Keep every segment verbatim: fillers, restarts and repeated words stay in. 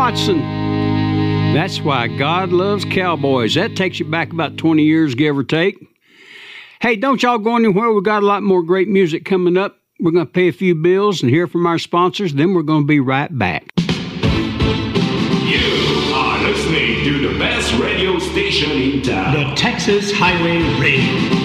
Watson. That's Why God Loves Cowboys. That takes you back about twenty years, give or take. Hey, don't y'all go anywhere. We've got a lot more great music coming up. We're going to pay a few bills and hear from our sponsors. Then we're going to be right back. You are listening to the best radio station in town. The Texas Highway Radio.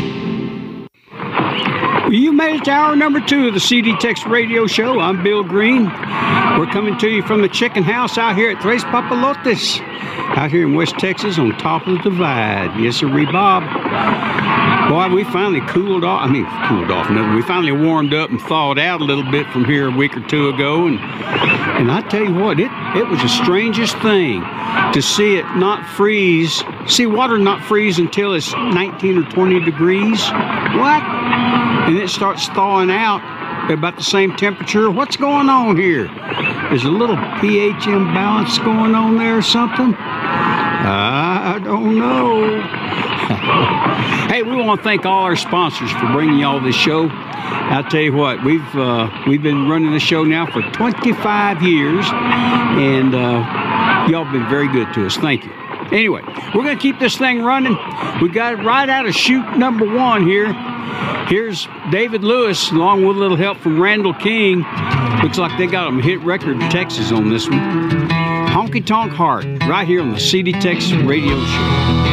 You made it to hour number two of the C D Tex Radio Show. I'm Bill Green. We're coming to you from the Chicken House out here at Tres Papalotes, out here in West Texas on top of the divide. Yes, sir, Bob. Boy, we finally cooled off. I mean, cooled off. No, we finally warmed up and thawed out a little bit from here a week or two ago. And and I tell you what, it, it was the strangest thing to see it not freeze, see water not freeze until it's nineteen or twenty degrees. What? And it starts thawing out at about the same temperature. What's going on here? Is a little pH imbalance going on there or something? I don't know. Hey, we want to thank all our sponsors for bringing y'all this show. I'll tell you what, we've uh, we've been running the show now for twenty-five years, and uh, y'all have been very good to us. Thank you. Anyway, we're going to keep this thing running. We got it right out of chute number one here. Here's David Lewis, along with a little help from Randall King. Looks like they got them hit record Texas on this one. Honky Tonk Heart, right here on the C D Texas Radio Show.